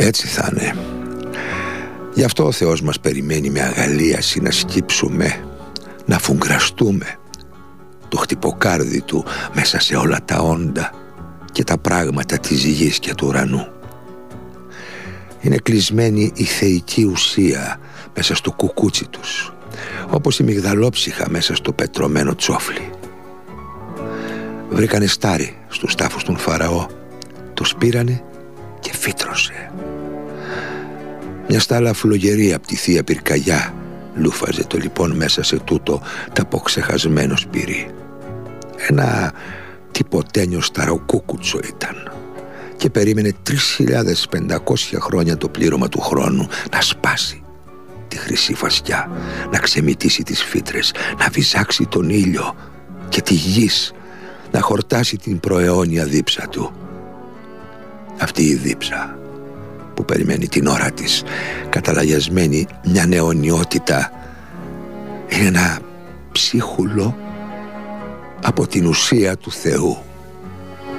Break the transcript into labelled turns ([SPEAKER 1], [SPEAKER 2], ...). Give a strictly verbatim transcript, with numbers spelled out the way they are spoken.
[SPEAKER 1] Έτσι θα είναι. Γι' αυτό ο Θεός μας περιμένει με αγαλίαση να σκύψουμε, να φουγκραστούμε το χτυποκάρδι του μέσα σε όλα τα όντα και τα πράγματα της γης και του ουρανού. Είναι κλεισμένη η θεϊκή ουσία μέσα στο κουκούτσι τους, όπως η μυγδαλόψυχα μέσα στο πετρωμένο τσόφλι. Βρήκανε στάρι στους τάφους του Φαραώ, το σπήρανε και φύτρωσε. Μια στάλα φλογερή απ' τη θεία πυρκαγιά λούφαζε το λοιπόν μέσα σε τούτο ταποξεχασμένο σπυρί. Ένα τυποτένιο σταροκούκουτσο ήταν και περίμενε τρεις χιλιάδες πεντακόσια χρόνια το πλήρωμα του χρόνου να σπάσει τη χρυσή φασιά, να ξεμητήσει τις φύτρες, να βυζάξει τον ήλιο και τη γης να χορτάσει την προαιώνια δίψα του. Αυτή η δίψα που περιμένει την ώρα της, καταλαγιασμένη μια αιωνιότητα, είναι ένα ψίχουλο από την ουσία του Θεού.